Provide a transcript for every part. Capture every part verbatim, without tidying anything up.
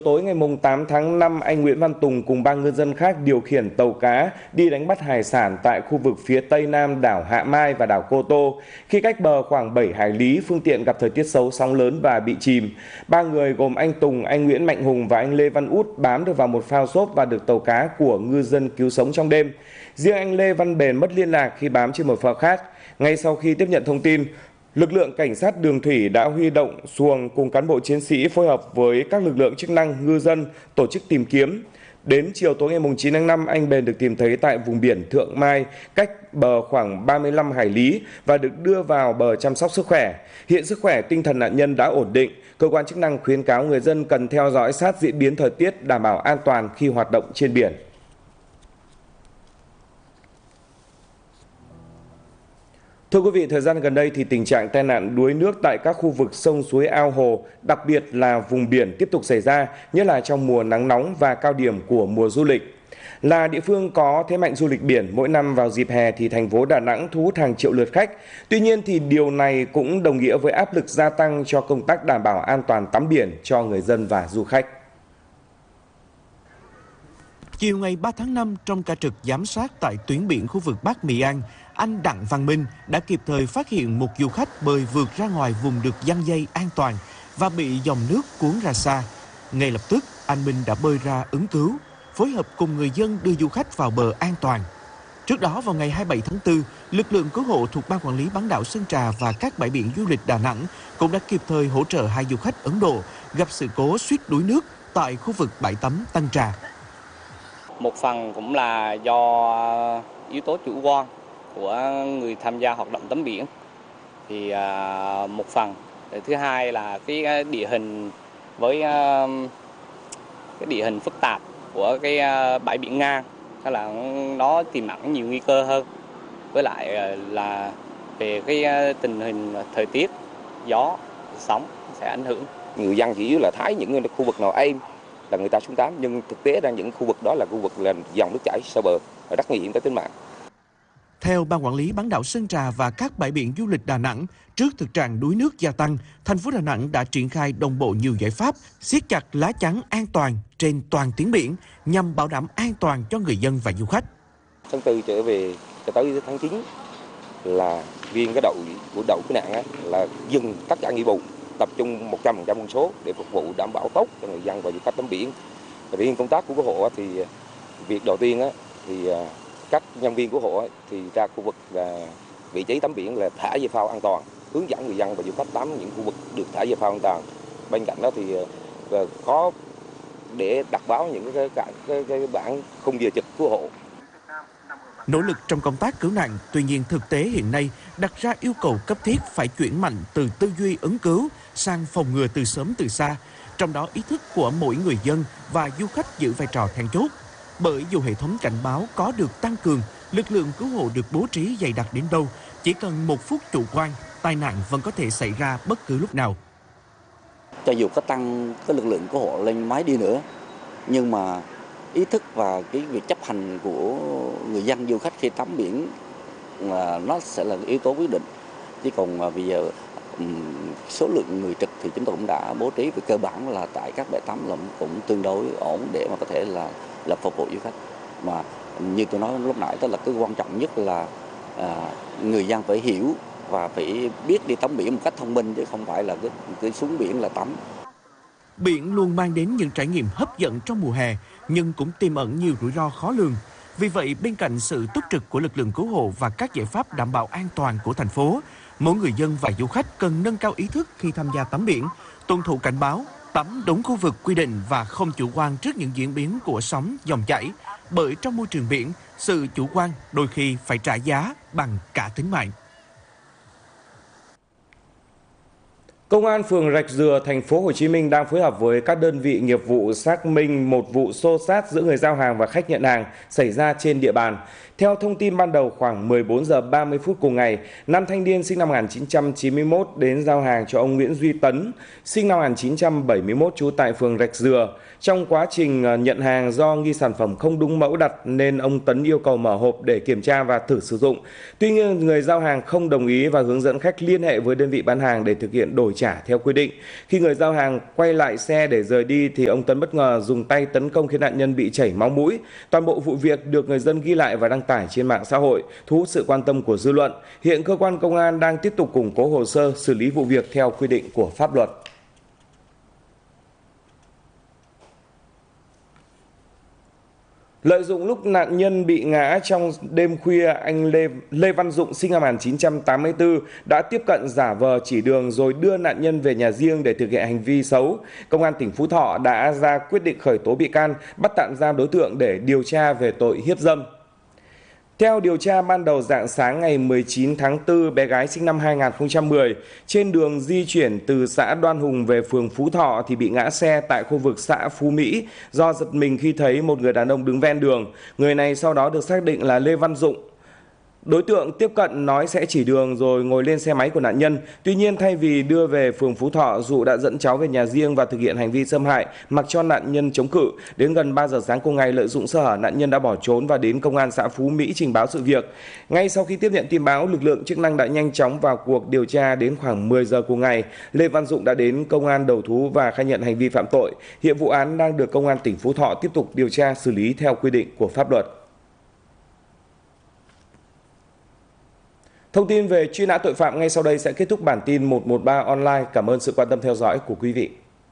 Tối ngày tám tháng năm, anh Nguyễn Văn Tùng cùng ba ngư dân khác điều khiển tàu cá đi đánh bắt hải sản tại khu vực phía tây nam đảo Hạ Mai và đảo Cô Tô. Khi cách bờ khoảng bảy hải lý, phương tiện gặp thời tiết xấu, sóng lớn và bị chìm. Ba người gồm anh Tùng, anh Nguyễn Mạnh Hùng và anh Lê Văn Út bám được vào một phao xốp và được tàu cá của ngư dân cứu sống trong đêm. Riêng anh Lê Văn Bền mất liên lạc khi bám trên một phao khác. Ngay sau khi tiếp nhận thông tin, lực lượng cảnh sát đường thủy đã huy động xuồng cùng cán bộ chiến sĩ phối hợp với các lực lượng chức năng, ngư dân tổ chức tìm kiếm. Đến chiều tối ngày chín tháng năm, anh Bền được tìm thấy tại vùng biển Thượng Mai, cách bờ khoảng ba mươi lăm hải lý và được đưa vào bờ chăm sóc sức khỏe. Hiện sức khỏe tinh thần nạn nhân đã ổn định. Cơ quan chức năng khuyến cáo người dân cần theo dõi sát diễn biến thời tiết, đảm bảo an toàn khi hoạt động trên biển. Thưa quý vị, thời gian gần đây thì tình trạng tai nạn đuối nước tại các khu vực sông suối ao hồ, đặc biệt là vùng biển tiếp tục xảy ra, nhất là trong mùa nắng nóng và cao điểm của mùa du lịch. Là địa phương có thế mạnh du lịch biển, mỗi năm vào dịp hè thì thành phố Đà Nẵng thu hút hàng triệu lượt khách. Tuy nhiên thì điều này cũng đồng nghĩa với áp lực gia tăng cho công tác đảm bảo an toàn tắm biển cho người dân và du khách. Chiều ngày ba tháng năm, trong ca trực giám sát tại tuyến biển khu vực Bắc Mỹ An, anh Đặng Văn Minh đã kịp thời phát hiện một du khách bơi vượt ra ngoài vùng được giăng dây an toàn và bị dòng nước cuốn ra xa. Ngay lập tức, anh Minh đã bơi ra ứng cứu, phối hợp cùng người dân đưa du khách vào bờ an toàn. Trước đó, vào ngày hai mươi bảy tháng tư, lực lượng cứu hộ thuộc Ban Quản lý bán đảo Sơn Trà và các bãi biển du lịch Đà Nẵng cũng đã kịp thời hỗ trợ hai du khách Ấn Độ gặp sự cố suýt đuối nước tại khu vực bãi tắm Tân Trà. Một phần cũng là do yếu tố chủ quan của người tham gia hoạt động tắm biển, thì một phần. Thứ hai là cái địa hình với cái địa hình phức tạp của cái bãi biển ngang, hay là nó tiềm ẩn nhiều nguy cơ hơn. Với lại là về cái tình hình thời tiết, gió, sóng sẽ ảnh hưởng. Người dân chỉ yếu là thấy những khu vực nào êm là người ta xuống tắm, nhưng thực tế ra những khu vực đó là khu vực là dòng nước chảy sâu bờ, rất nguy hiểm tới tính mạng. Theo Ban Quản lý bán đảo Sơn Trà và các bãi biển du lịch Đà Nẵng, trước thực trạng đuối nước gia tăng, thành phố Đà Nẵng đã triển khai đồng bộ nhiều giải pháp, siết chặt lá chắn an toàn trên toàn tuyến biển nhằm bảo đảm an toàn cho người dân và du khách. Tháng tư trở về cho tới tháng chín là riêng cái đội của đội cứu nạn là dừng tất cả nghĩa vụ, tập trung một trăm phần trăm quân số để phục vụ đảm bảo tốt cho người dân và du khách tắm biển. Riêng công tác của cứu hộ thì việc đầu tiên thì các nhân viên cứu hộ thì ra khu vực là vị trí tắm biển là thả dây phao an toàn, hướng dẫn người dân và du khách tắm những khu vực được thả dây phao an toàn. Bên cạnh đó thì có để đặt báo những cái, cái, cái, cái bảng khung giờ trực cứu hộ. Nỗ lực trong công tác cứu nạn, tuy nhiên thực tế hiện nay đặt ra yêu cầu cấp thiết phải chuyển mạnh từ tư duy ứng cứu sang phòng ngừa từ sớm từ xa, trong đó ý thức của mỗi người dân và du khách giữ vai trò then chốt. Bởi dù hệ thống cảnh báo có được tăng cường, lực lượng cứu hộ được bố trí dày đặc đến đâu, chỉ cần một phút chủ quan, tai nạn vẫn có thể xảy ra bất cứ lúc nào. Cho dù có tăng cái lực lượng cứu hộ lên máy đi nữa, nhưng mà ý thức và cái việc chấp hành của người dân du khách khi tắm biển là nó sẽ là yếu tố quyết định. Chứ còn mà bây giờ số lượng người trực thì chúng tôi cũng đã bố trí, về cơ bản là tại các bãi tắm là cũng tương đối ổn để mà có thể là là phục vụ du khách. Mà như tôi nói lúc nãy, tức là cái quan trọng nhất là à, người dân phải hiểu và phải biết đi tắm biển một cách thông minh, chứ không phải là cứ, cứ xuống biển là tắm. Biển luôn mang đến những trải nghiệm hấp dẫn trong mùa hè, nhưng cũng tiềm ẩn nhiều rủi ro khó lường. Vì vậy, bên cạnh sự túc trực của lực lượng cứu hộ và các giải pháp đảm bảo an toàn của thành phố, mỗi người dân và du khách cần nâng cao ý thức khi tham gia tắm biển, tuân thủ cảnh báo, tắm đúng khu vực quy định và không chủ quan trước những diễn biến của sóng, dòng chảy. Bởi trong môi trường biển, sự chủ quan đôi khi phải trả giá bằng cả tính mạng. Công an phường Rạch Dừa, thành phố Hồ Chí Minh đang phối hợp với các đơn vị nghiệp vụ xác minh một vụ xô xát giữa người giao hàng và khách nhận hàng xảy ra trên địa bàn. Theo thông tin ban đầu, khoảng mười bốn giờ ba mươi phút cùng ngày, nam thanh niên sinh năm một nghìn chín trăm chín mươi mốt đến giao hàng cho ông Nguyễn Duy Tấn, sinh năm một nghìn chín trăm bảy mươi mốt, trú tại phường Rạch Dừa. Trong quá trình nhận hàng, do nghi sản phẩm không đúng mẫu đặt nên ông Tấn yêu cầu mở hộp để kiểm tra và thử sử dụng. Tuy nhiên, người giao hàng không đồng ý và hướng dẫn khách liên hệ với đơn vị bán hàng để thực hiện đổi trả theo quy định. Khi người giao hàng quay lại xe để rời đi thì ông Tấn bất ngờ dùng tay tấn công khiến nạn nhân bị chảy máu mũi. Toàn bộ vụ việc được người dân ghi lại và đăng tải trên mạng xã hội, thu hút sự quan tâm của dư luận. Hiện cơ quan công an đang tiếp tục củng cố hồ sơ, xử lý vụ việc theo quy định của pháp luật. Lợi dụng lúc nạn nhân bị ngã trong đêm khuya, anh Lê, Lê Văn Dụng sinh năm một nghìn chín trăm tám mươi tư đã tiếp cận giả vờ chỉ đường rồi đưa nạn nhân về nhà riêng để thực hiện hành vi xấu. Công an tỉnh Phú Thọ đã ra quyết định khởi tố bị can, bắt tạm giam đối tượng để điều tra về tội hiếp dâm. Theo điều tra ban đầu, rạng sáng ngày mười chín tháng tư, bé gái sinh năm hai nghìn không trăm mười trên đường di chuyển từ xã Đoan Hùng về phường Phú Thọ thì bị ngã xe tại khu vực xã Phú Mỹ do giật mình khi thấy một người đàn ông đứng ven đường. Người này sau đó được xác định là Lê Văn Dụng. Đối tượng tiếp cận nói sẽ chỉ đường rồi ngồi lên xe máy của nạn nhân. Tuy nhiên thay vì đưa về phường Phú Thọ, Dụ đã dẫn cháu về nhà riêng và thực hiện hành vi xâm hại, mặc cho nạn nhân chống cự. Đến gần ba giờ sáng cùng ngày, lợi dụng sơ hở, nạn nhân đã bỏ trốn và đến công an xã Phú Mỹ trình báo sự việc. Ngay sau khi tiếp nhận tin báo, lực lượng chức năng đã nhanh chóng vào cuộc điều tra. Đến khoảng mười giờ cùng ngày, Lê Văn Dụng đã đến công an đầu thú và khai nhận hành vi phạm tội. Hiện vụ án đang được công an tỉnh Phú Thọ tiếp tục điều tra xử lý theo quy định của pháp luật. Thông tin về truy nã tội phạm ngay sau đây sẽ kết thúc bản tin một một ba online. Cảm ơn sự quan tâm theo dõi của quý vị.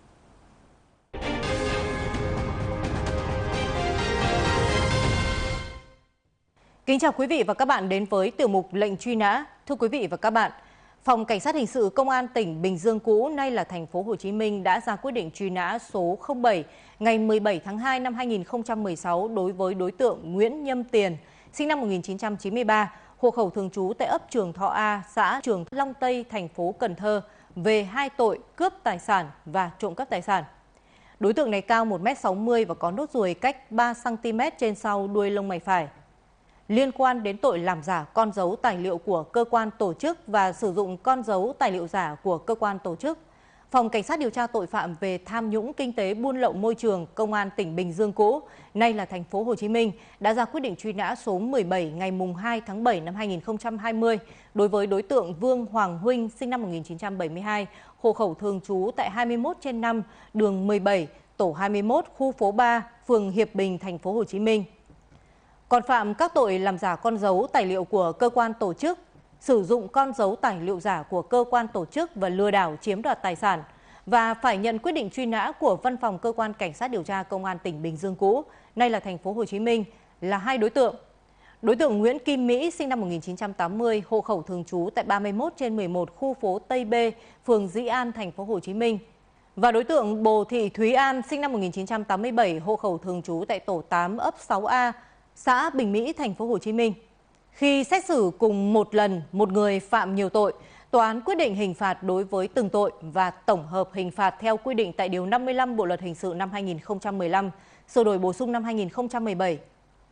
Kính chào quý vị và các bạn đến với tiểu mục lệnh truy nã. Thưa quý vị và các bạn, Phòng Cảnh sát Hình sự Công an tỉnh Bình Dương cũ, nay là thành phố Hồ Chí Minh, đã ra quyết định truy nã số không bảy ngày mười bảy tháng hai năm hai nghìn không trăm mười sáu đối với đối tượng Nguyễn Nhâm Tiền, sinh năm một nghìn chín trăm chín mươi ba, hộ khẩu thường trú tại ấp Trường Thọ A, xã Trường Long Tây, thành phố Cần Thơ, về hai tội cướp tài sản và trộm cắp tài sản. Đối tượng này cao một mét sáu mươi và có nốt ruồi cách ba xăng ti mét trên sau đuôi lông mày phải. Liên quan đến tội làm giả con dấu tài liệu của cơ quan tổ chức và sử dụng con dấu tài liệu giả của cơ quan tổ chức, Phòng Cảnh sát điều tra tội phạm về tham nhũng kinh tế buôn lậu môi trường Công an tỉnh Bình Dương cũ, nay là thành phố Hồ Chí Minh, đã ra quyết định truy nã số mười bảy ngày mùng hai tháng bảy năm hai nghìn không trăm hai mươi đối với đối tượng Vương Hoàng Huynh, sinh năm một nghìn chín trăm bảy mươi hai, hộ khẩu thường trú tại hai mươi mốt trên năm, đường mười bảy, tổ hai mươi mốt, khu phố ba, phường Hiệp Bình, thành phố Hồ Chí Minh. Còn phạm các tội làm giả con dấu tài liệu của cơ quan tổ chức, sử dụng con dấu tài liệu giả của cơ quan tổ chức và lừa đảo chiếm đoạt tài sản, và phải nhận quyết định truy nã của Văn phòng Cơ quan Cảnh sát điều tra Công an tỉnh Bình Dương cũ, nay là thành phố Hồ Chí Minh, là hai đối tượng. Đối tượng Nguyễn Kim Mỹ, sinh năm một nghìn chín trăm tám mươi, hộ khẩu thường trú tại ba mươi mốt trên mười một, khu phố Tây B, phường Dĩ An, thành phố Hồ Chí Minh. Và đối tượng Bồ Thị Thúy An, sinh năm một nghìn chín trăm tám mươi bảy, hộ khẩu thường trú tại tổ tám, ấp sáu A, xã Bình Mỹ, thành phố Hồ Chí Minh. Khi xét xử cùng một lần một người phạm nhiều tội, tòa án quyết định hình phạt đối với từng tội và tổng hợp hình phạt theo quy định tại điều năm mươi lăm Bộ luật hình sự năm hai nghìn không trăm mười lăm, sửa đổi bổ sung năm hai nghìn không trăm mười bảy.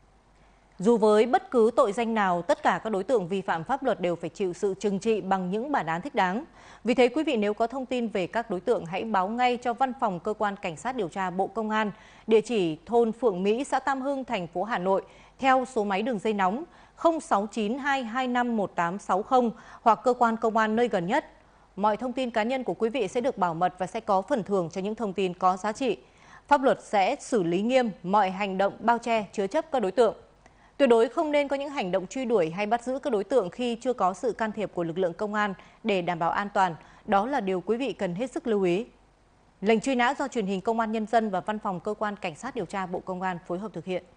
Dù với bất cứ tội danh nào, tất cả các đối tượng vi phạm pháp luật đều phải chịu sự trừng trị bằng những bản án thích đáng. Vì thế, quý vị nếu có thông tin về các đối tượng, hãy báo ngay cho Văn phòng Cơ quan Cảnh sát điều tra Bộ Công an, địa chỉ thôn Phượng Mỹ, xã Tam Hưng, thành phố Hà Nội, theo số máy đường dây nóng không sáu chín hai hai năm một tám sáu không hoặc cơ quan công an nơi gần nhất. Mọi thông tin cá nhân của quý vị sẽ được bảo mật và sẽ có phần thưởng cho những thông tin có giá trị. Pháp luật sẽ xử lý nghiêm mọi hành động bao che, chứa chấp các đối tượng. Tuyệt đối không nên có những hành động truy đuổi hay bắt giữ các đối tượng khi chưa có sự can thiệp của lực lượng công an để đảm bảo an toàn. Đó là điều quý vị cần hết sức lưu ý. Lệnh truy nã do Truyền hình Công an Nhân dân và Văn phòng Cơ quan Cảnh sát điều tra Bộ Công an phối hợp thực hiện.